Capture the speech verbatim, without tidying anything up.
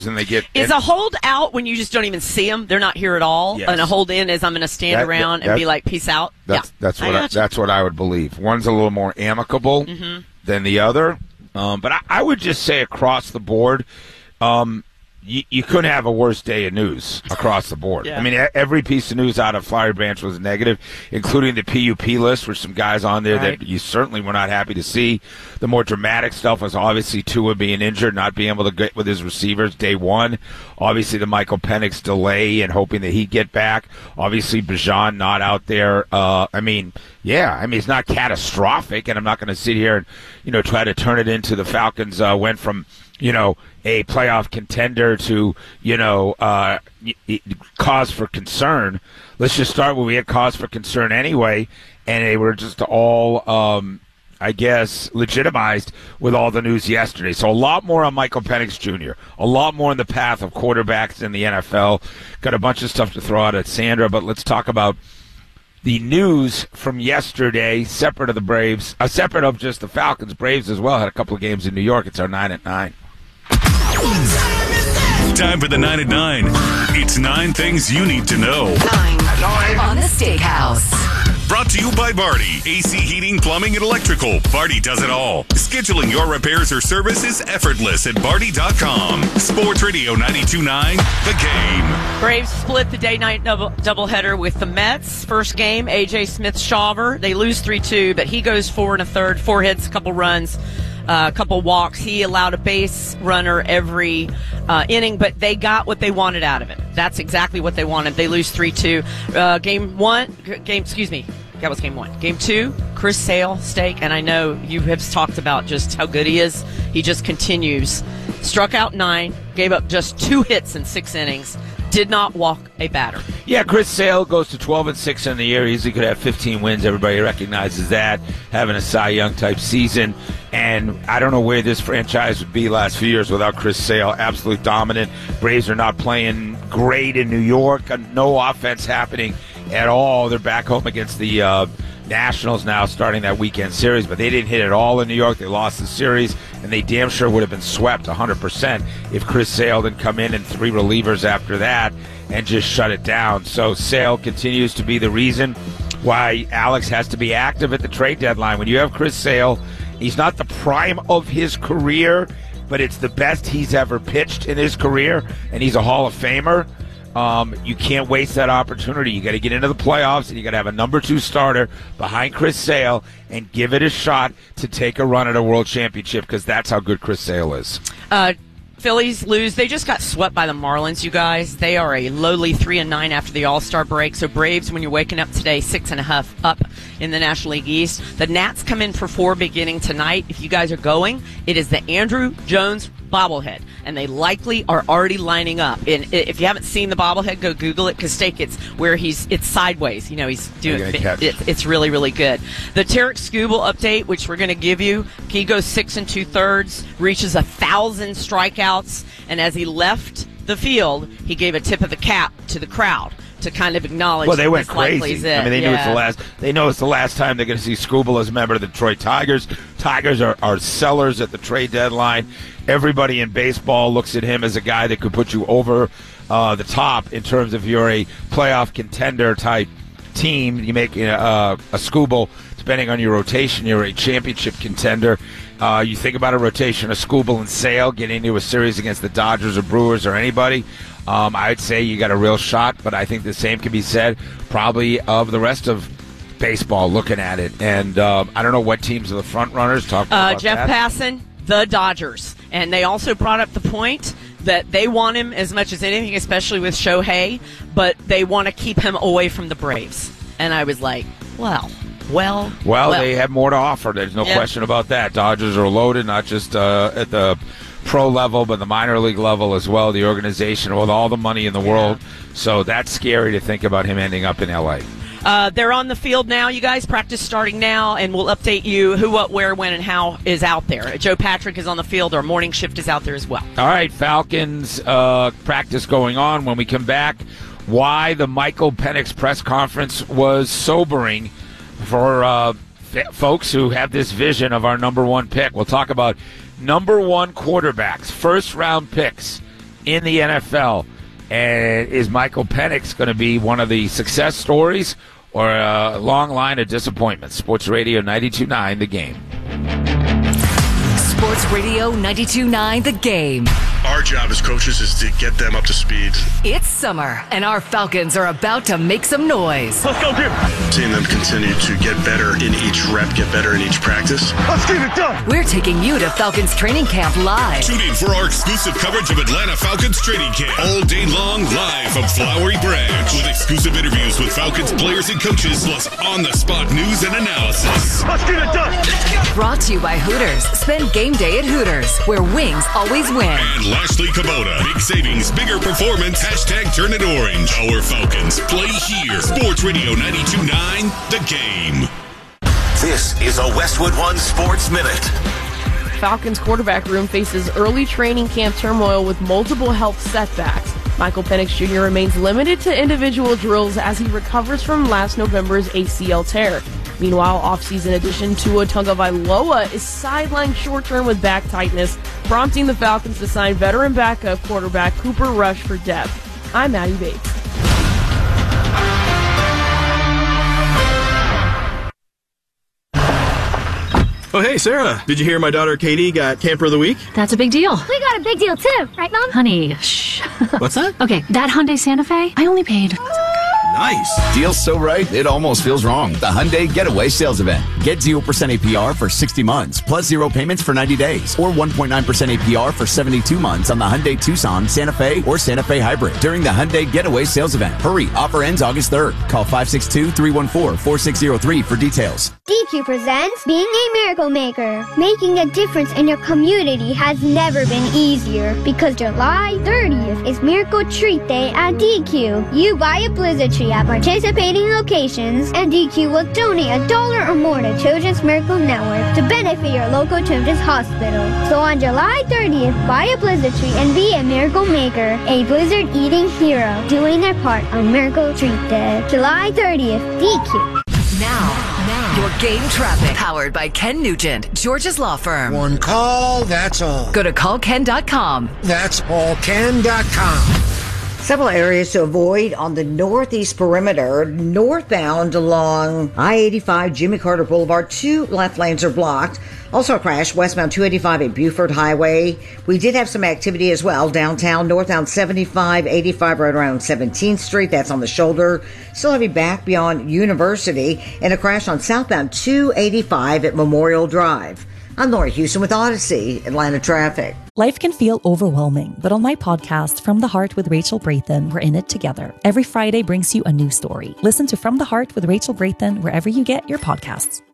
and they get is in. a hold out when you just don't even see them. They're not here at all. Yes. And a hold in is I'm going to stand That- around that- and be like, peace out. That's yeah. that's what I I, got you. that's what I would believe. One's a little more amicable Mm-hmm. than the other, um, but I, I would just say across the board, um, you, you couldn't have a worse day of news across the board. Yeah. I mean, e- every piece of news out of Flowery Branch was negative, including the P U P list, with some guys on there Right. that you certainly were not happy to see. The more dramatic stuff was obviously Tua being injured, not being able to get with his receivers day one. Obviously, the Michael Penix delay and hoping that he'd get back. Obviously, Bijan not out there. Uh, I mean, yeah, I mean, it's not catastrophic, and I'm not going to sit here and, you know, try to turn it into the Falcons uh, went from, you know, a playoff contender to, you know, uh, y- y- cause for concern. Let's just start where we had cause for concern anyway, and they were just all, um, I guess, legitimized with all the news yesterday. So a lot more on Michael Penix Junior, a lot more in the path of quarterbacks in the N F L. Got a bunch of stuff to throw out at Sandra, but let's talk about the news from yesterday, separate of the Braves, uh, separate of just the Falcons. Braves as well had a couple of games in New York. It's our nine at nine. Time for the nine at nine. It's nine things you need to know. Nine. Nine. On the Steakhouse. Brought to you by Barty. A C heating, plumbing, and electrical. Barty does it all. Scheduling your repairs or service is effortless at Barty dot com. Sports Radio ninety-two point nine, The Game. Braves split the day-night double doubleheader with the Mets. First game, A J Smith-Shawver. They lose three two, but he goes four and a third, four hits, a couple runs, uh, a couple walks. He allowed a base runner every uh, inning, but they got what they wanted out of it. That's exactly what they wanted. They lose three two. Uh, game one, game, excuse me, that was game one. Game two, Chris Sale, Steak, and I know you have talked about just how good he is. He just continues. Struck out nine, gave up just two hits in six innings, did not walk a batter. Yeah, Chris Sale goes to twelve and six in the year. Easily could have fifteen wins. Everybody recognizes that. Having a Cy Young type season. And I don't know where this franchise would be last few years without Chris Sale. Absolutely dominant. Braves are not playing great in New York. No offense happening at all. They're back home against the uh, Nationals now, starting that weekend series. But they didn't hit it all in New York. They lost the series, and they damn sure would have been swept one hundred percent if Chris Sale didn't come in and three relievers after that and just shut it down. So Sale continues to be the reason why Alex has to be active at the trade deadline. When you have Chris Sale, he's not the prime of his career, but it's the best he's ever pitched in his career, and he's a Hall of Famer. Um, you can't waste that opportunity. You got to get into the playoffs, and you got to have a number two starter behind Chris Sale and give it a shot to take a run at a world championship, because that's how good Chris Sale is. Uh, Phillies lose. They just got swept by the Marlins, you guys. They are a lowly three and nine after the All-Star break. So Braves, when you're waking up today, six and a half up in the National League East. The Nats come in for four beginning tonight. If you guys are going, it is the Andrew Jones bobblehead, and they likely are already lining up. And if you haven't seen the bobblehead, go Google it, because Steak, it's where he's it's sideways. You know, he's doing it, it, it's really really good. The Tarek Skubal update, which we're going to give you, he goes six and two thirds, reaches a thousand strikeouts, and as he left the field, he gave a tip of the cap to the crowd to kind of acknowledge. Well, they went this likely crazy. is it. I mean, they yeah. knew it's the last. They know it's the last time they're going to see Skubal as a member of the Detroit Tigers. Tigers are, are sellers at the trade deadline. Everybody in baseball looks at him as a guy that could put you over uh, the top in terms of you're a playoff contender type team. You make uh, a Skubal, depending on your rotation, you're a championship contender. Uh, you think about a rotation of Skubal and Sale getting into a series against the Dodgers or Brewers or anybody. Um, I'd say you got a real shot, but I think the same can be said probably of the rest of baseball looking at it. And um, I don't know what teams are the front runners. Talk about uh, Jeff that. Passan, the Dodgers. And they also brought up the point that they want him as much as anything, especially with Shohei, but they want to keep him away from the Braves. And I was like, well, well, well. well. They have more to offer. There's no yep. question about that. Dodgers are loaded, not just uh, at the pro level, but the minor league level as well, the organization with all the money in the world. So that's scary to think about him ending up in L A. Uh, they're on the field now, you guys. Practice starting now, and we'll update you who, what, where, when, and how is out there. Joe Patrick is on the field. Our morning shift is out there as well. All right, Falcons uh, practice going on. When we come back, why the Michael Penix press conference was sobering for uh, f- folks who have this vision of our number one pick. We'll talk about number one quarterbacks, first-round picks in the N F L. And is Michael Penix going to be one of the success stories or a long line of disappointments? Sports Radio ninety-two point nine, The Game. Sports Radio ninety-two point nine, The Game. Our job as coaches is to get them up to speed. It's summer, and our Falcons are about to make some noise. Let's go, dude. Seeing them continue to get better in each rep, get better in each practice. Let's get it done. We're taking you to Falcons training camp live. Tune in for our exclusive coverage of Atlanta Falcons training camp. All day long, live from Flowery Branch. With exclusive interviews with Falcons players and coaches, plus on-the-spot news and analysis. Let's get it done. Brought to you by Hooters. Spend game day at Hooters, where wings always win. And Lashley Kubota. Big savings, bigger performance. Hashtag turn it orange. Our Falcons play here. Sports Radio ninety-two point nine, The Game. This is a Westwood One Sports Minute. Falcons quarterback room faces early training camp turmoil with multiple health setbacks. Michael Penix Junior remains limited to individual drills as he recovers from last November's A C L tear. Meanwhile, offseason addition Tua Tagovailoa is sidelined short-term with back tightness, prompting the Falcons to sign veteran backup quarterback Cooper Rush for depth. I'm Maddie Bates. Oh, hey, Sarah. Did you hear my daughter Katie got Camper of the Week? That's a big deal. We got a big deal, too. Right, Mom? Honey, shh. What's that? Okay, that Hyundai Santa Fe, I only paid... Nice. Deal's so right, it almost feels wrong. The Hyundai Getaway Sales Event. Get zero percent A P R for sixty months, plus zero payments for ninety days, or one point nine percent A P R for seventy-two months on the Hyundai Tucson, Santa Fe, or Santa Fe Hybrid during the Hyundai Getaway Sales Event. Hurry, offer ends August third. Call five six two, three one four, four six zero three for details. D Q presents Being a Miracle Maker. Making a difference in your community has never been easier because July thirtieth is Miracle Treat Day at D Q. You buy a blizzard tree at participating locations, and D Q will donate a dollar or more to Children's Miracle Network to benefit your local children's hospital. So on July thirtieth, buy a blizzard tree and be a miracle maker, a blizzard-eating hero, doing their part on Miracle Treat Day. July thirtieth, D Q. Now, now, your game traffic, powered by Ken Nugent, George's Law Firm. One call, that's all. Go to call ken dot com. That's all ken dot com. Several areas to avoid on the northeast perimeter. Northbound along I eighty-five, Jimmy Carter Boulevard, two left lanes are blocked. Also a crash westbound two eighty-five at Buford Highway. We did have some activity as well downtown, northbound seventy-five, eighty-five right around seventeenth Street. That's on the shoulder. Still heavy back beyond University. And a crash on southbound two eighty-five at Memorial Drive. I'm Laura Houston with Odyssey, Atlanta Traffic. Life can feel overwhelming, but on my podcast, From the Heart with Rachel Braithen, we're in it together. Every Friday brings you a new story. Listen to From the Heart with Rachel Braithen wherever you get your podcasts.